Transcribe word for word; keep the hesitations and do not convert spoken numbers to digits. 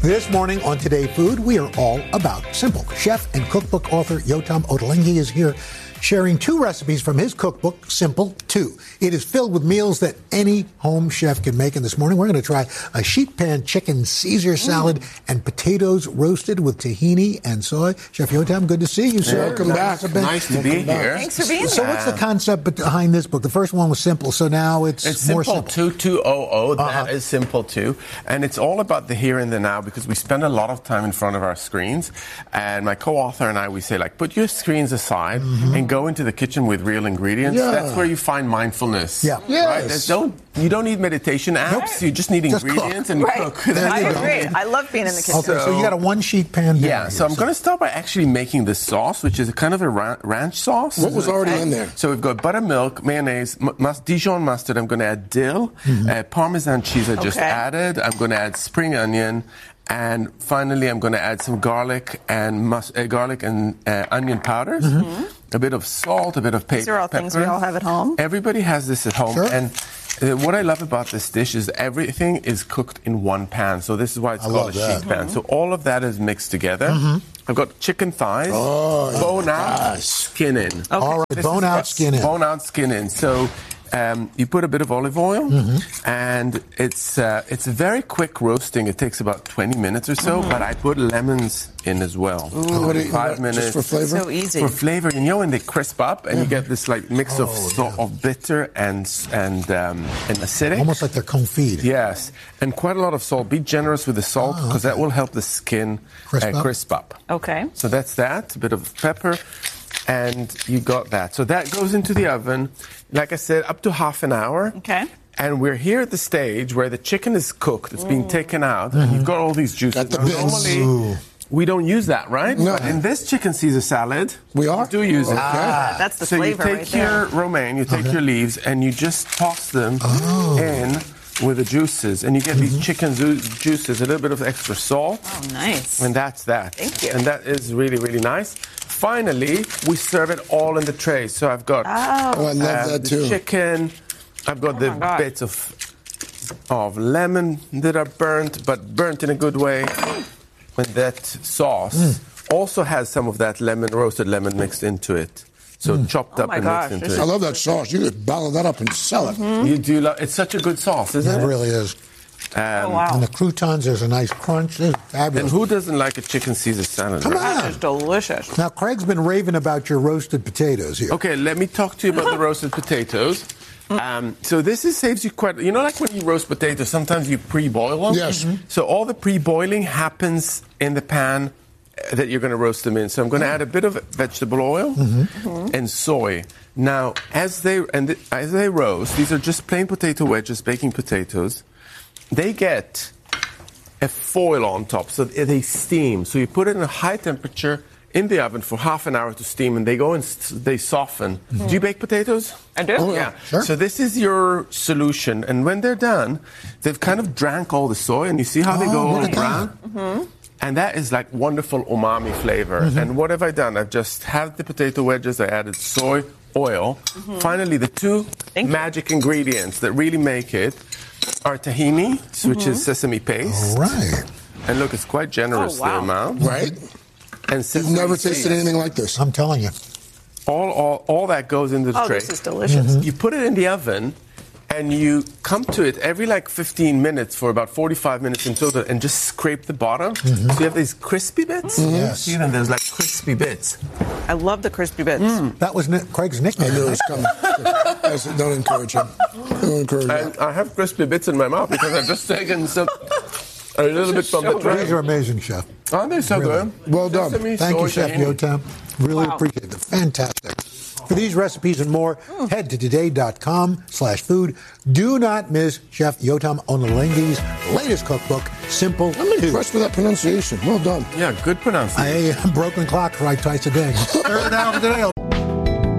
This morning on Today Food, we are all about simple. Chef and cookbook author Yotam Ottolenghi is here sharing two recipes from his cookbook, Simple two. It is filled with meals that any home chef can make. And this morning, we're going to try a sheet pan chicken Caesar salad mm. and potatoes roasted with tahini and soy. Chef Yotam, good to see you, sir. Welcome back. Nice to be here. Thanks for being here. So what's the concept behind this book? The first one was simple, so now it's, it's more simple. simple. two two hundred, Uh-huh. that is Simple two. And it's all about the here and the now because we spend a lot of time in front of our screens. And my co-author and I, we say, like, put your screens aside mm-hmm. and go into the kitchen with real ingredients. Yeah. That's where you find mindfulness. Yeah. Yes. Right? There's don't, you don't need meditation apps. Nope. You just need Just ingredients cook. and Right. cook. I agree. I love being in the kitchen. Okay, so, so you got a one-sheet pan. Yeah, so I'm going to start by actually making the sauce, which is a kind of a ra- ranch sauce. What was already in there? So we've got buttermilk, mayonnaise, mus- Dijon mustard. I'm going to add dill, mm-hmm. uh, Parmesan cheese I just Okay. added. I'm going to add spring onion. And finally, I'm going to add some garlic and mus- uh, garlic and uh, onion powders, mm-hmm. a bit of salt, a bit of pa- These are all pepper. things we all have at home. Everybody has this at home. Sure. And uh, what I love about this dish is everything is cooked in one pan. So this is why it's I called a love sheet that. pan. So all of that is mixed together. Mm-hmm. I've got chicken thighs, Oh, bone out, yes. skin in. Okay. All right, This bone is out, got skin in. Bone out, skin in. So um, you put a bit of olive oil, Mm-hmm. and it's uh, it's a very quick roasting. It takes about twenty minutes or so, Mm-hmm. but I put lemons in as well. What do you- Five what, minutes. Just for flavor? So easy. For flavor, you know, when they crisp up and you get this like mix of Oh, salt, yeah. of bitter and and um, and acidic. Almost like they're confit. Yes, and quite a lot of salt. Be generous with the salt because Oh, okay. that will help the skin Crisp uh, up? crisp up. Okay. So that's that, a bit of pepper, and you got that. So that goes into the oven, like I said, up to half an hour. Okay. And we're here at the stage where the chicken is cooked, it's being taken out, and you've got all these juices. Got the Now, bits. normally, Ooh. we don't use that, right? No. But in this chicken Caesar salad, We are? we do use it. Okay. That's the So you flavor take right your there. romaine, you take Okay. your leaves, and you just toss them Oh. in with the juices, and you get these chicken ju- juices, a little bit of extra salt, Oh, nice. and that's that. Thank you. And that is really, really nice. Finally, we serve it all in the tray. So I've got Oh, I love um, that the too. chicken, I've got Oh the my God. bits of of lemon that are burnt, but burnt in a good way. And that sauce Mm. also has some of that lemon, roasted lemon mixed into it. So chopped Oh up my and gosh, mixed this into I it. love that sauce. You could bottle that up and sell it. Mm-hmm. You do love, it's such a good sauce, isn't It it? really is. Um, Oh, wow. And the croutons, there's a nice crunch. It's And fabulous. who doesn't like a chicken Caesar salad? Come right? on. That is delicious. Now, Craig's been raving about your roasted potatoes here. Okay, let me talk to you about the roasted potatoes. Um, so this is, saves you quite, you know, like when you roast potatoes, sometimes you pre-boil them. Yes. Mhm. So all the pre-boiling happens in the pan uh, that you're going to roast them in. So I'm going to add a bit of vegetable oil and soy. Now, as they and th- as they roast, these are just plain potato wedges, baking potatoes. They get a foil on top, so they steam. So you put it in a high temperature in the oven for half an hour to steam, and they go and s- they soften. Do you bake potatoes? I do. Oh, Yeah. Sure. So this is your solution, and when they're done, they've kind of drank all the soy, and you see how they Oh, go look all at that. brown. And that is like wonderful umami flavor. And what have I done? I've just had the potato wedges. I added soy oil. Finally, the two Thank you. magic ingredients that really make it are tahini, which is sesame paste. All right. And look, it's quite generous Oh, wow. the amount. Right? And You've sesame never seeds. tasted anything like this. I'm telling you. All, all, all that goes into the Oh, tray. this is delicious. You put it in the oven, and you come to it every like fifteen minutes for about forty-five minutes in total, and just scrape the bottom. So you have these crispy bits. Yes. See them? There's like crispy bits. I love the crispy bits. That was Nick, Craig's I nickname. knew it was coming. I said, don't encourage him. Don't encourage him. And I have crispy bits in my mouth because I've just taken some a little bit from the These tray. are amazing, Chef. Aren't they so Really. good? Well done. Sesame, Thank you, soy, Chef tahini. Yotam. Really Wow. appreciate it. Fantastic. For these recipes and more, head to today.com slash food. Do not miss Chef Yotam Ottolenghi's latest cookbook, Simple I'm two. impressed with that pronunciation. Well done. Yeah, good pronunciation. A broken clock right twice a day. Third hour today.